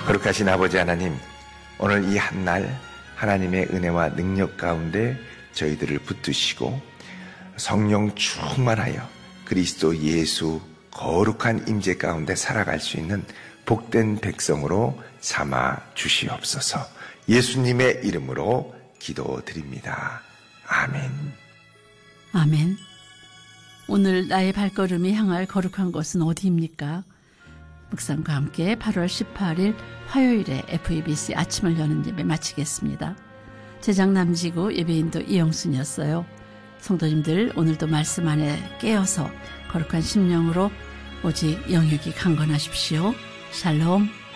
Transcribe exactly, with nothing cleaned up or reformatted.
거룩하신 아버지 하나님, 오늘 이 한날 하나님의 은혜와 능력 가운데 저희들을 붙드시고 성령 충만하여 그리스도 예수 거룩한 임재 가운데 살아갈 수 있는 복된 백성으로 삼아 주시옵소서. 예수님의 이름으로 기도드립니다. 아멘. 아멘. 오늘 나의 발걸음이 향할 거룩한 곳은 어디입니까? 묵상과 함께 팔월 십팔일 화요일에 에프이비씨 아침을 여는 예배 마치겠습니다. 제작 남지구 예배인도 이영순이었어요. 성도님들, 오늘도 말씀 안에 깨어서 거룩한 심령으로 오직 영육이 강건하십시오. 샬롬.